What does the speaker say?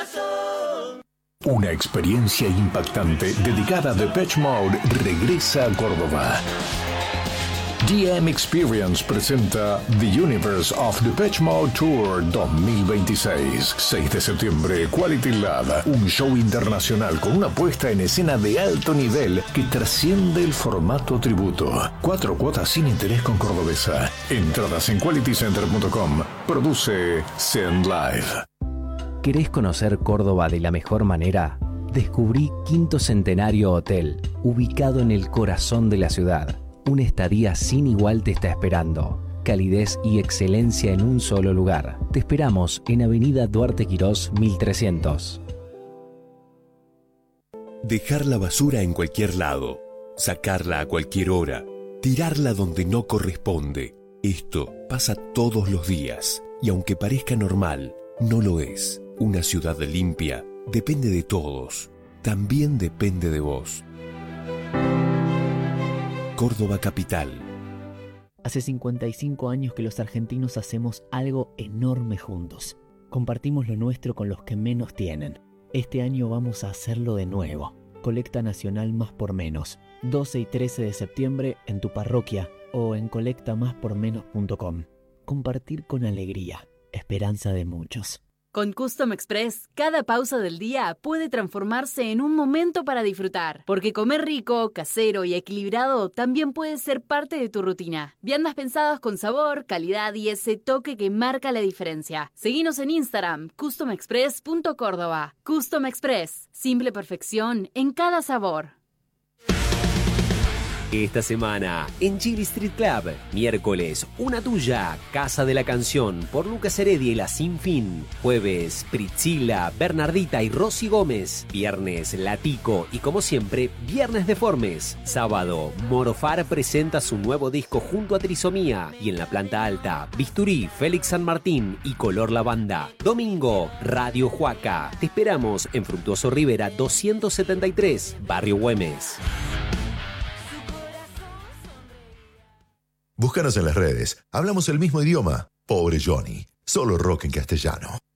corazón. Una experiencia impactante dedicada a Depeche Mode regresa a Córdoba. DM Experience presenta The Universe of Depeche Mode Tour 2026. 6 de septiembre, Quality Lab. Un show internacional con una puesta en escena de alto nivel que trasciende el formato tributo. 4 cuotas sin interés con Cordobesa. Entradas en qualitycenter.com. Produce Send Live. ¿Querés conocer Córdoba de la mejor manera? Descubrí Quinto Centenario Hotel, ubicado en el corazón de la ciudad. Una estadía sin igual te está esperando. Calidez y excelencia en un solo lugar. Te esperamos en Avenida Duarte Quirós 1300. Dejar la basura en cualquier lado, sacarla a cualquier hora, tirarla donde no corresponde. Esto pasa todos los días y aunque parezca normal, no lo es. Una ciudad limpia depende de todos. También depende de vos. Córdoba Capital. Hace 55 años que los argentinos hacemos algo enorme juntos. Compartimos lo nuestro con los que menos tienen. Este año vamos a hacerlo de nuevo. Colecta Nacional Más por Menos. 12 y 13 de septiembre en tu parroquia o en colectamáspormenos.com. Compartir con alegría. Esperanza de muchos. Con Custom Express, cada pausa del día puede transformarse en un momento para disfrutar. Porque comer rico, casero y equilibrado también puede ser parte de tu rutina. Viandas pensadas con sabor, calidad y ese toque que marca la diferencia. Seguinos en Instagram, customexpress.córdoba. Custom Express, simple perfección en cada sabor. Esta semana, en Chile Street Club, miércoles, Una Tuya, Casa de la Canción, por Lucas Heredia y La Sin Fin. Jueves, Priscila, Bernardita y Rosy Gómez. Viernes, Latico y como siempre, Viernes Deformes. Sábado, Morofar presenta su nuevo disco junto a Trisomía. Y en la planta alta, Bisturí, Félix San Martín y Color Lavanda. Domingo, Radio Huaca. Te esperamos en Fructuoso Rivera 273, Barrio Güemes. Búscanos en las redes. Hablamos el mismo idioma. Pobre Johnny. Solo rock en castellano.